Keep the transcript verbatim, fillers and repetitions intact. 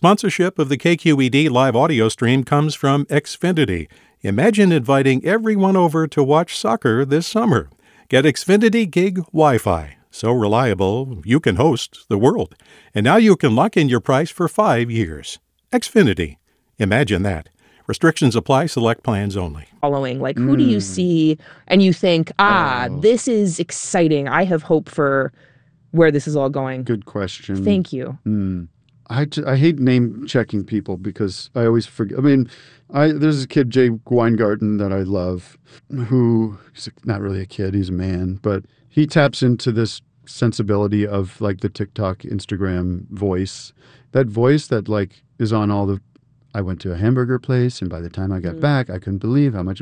Sponsorship of the K Q E D live audio stream comes from Xfinity. Imagine inviting everyone over to watch soccer this summer. Get Xfinity Gig Wi-Fi. So reliable, you can host the world. And now you can lock in your price for five years. Xfinity. Imagine that. Restrictions apply. Select plans only. Following, like, who mm. do you see and you think, ah, oh. this is exciting. I have hope for where this is all going. Good question. Thank you. Mm. I, I hate name checking people because I always forget. I mean, I there's a kid, Jay Weingarten, that I love, who he's not really a kid, he's a man, but he taps into this sensibility of like the TikTok, Instagram voice. That voice that like is on all the, I went to a hamburger place and by the time I got mm. back, I couldn't believe how much